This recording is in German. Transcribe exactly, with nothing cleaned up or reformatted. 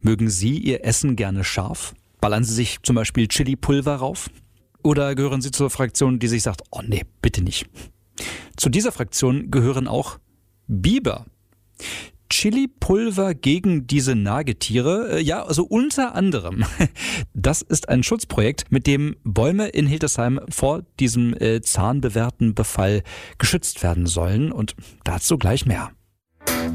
Mögen Sie Ihr Essen gerne scharf? Ballern Sie sich zum Beispiel Chili-Pulver rauf? Oder gehören Sie zur Fraktion, die sich sagt, oh nee, bitte nicht? Zu dieser Fraktion gehören auch Biber. Chili-Pulver gegen diese Nagetiere, ja, also unter anderem. Das ist ein Schutzprojekt, mit dem Bäume in Hildesheim vor diesem äh, zahnbewehrten Befall geschützt werden sollen. Und dazu gleich mehr.